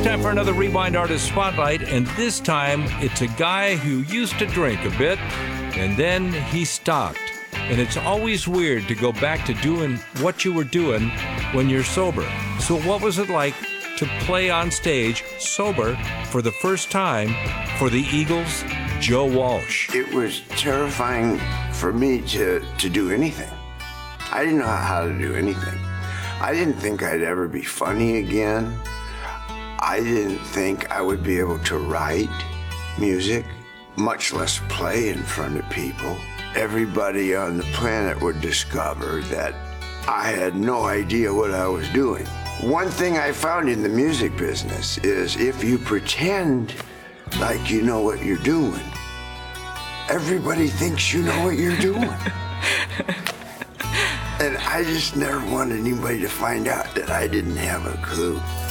time for another Rewind Artist Spotlight, and this time it's a guy who used to drink a bit, and then he stopped. And it's always weird to go back to doing what you were doing when you're sober. So what was it like to play on stage sober for the first time for the Eagles' Joe Walsh? It was terrifying for me to do anything. I didn't know how to do anything. I didn't think I'd ever be funny again. I didn't think I would be able to write music, much less play in front of people. Everybody on the planet would discover that I had no idea what I was doing. One thing I found in the music business is if you pretend like you know what you're doing, everybody thinks you know what you're doing. And I just never wanted anybody to find out that I didn't have a clue.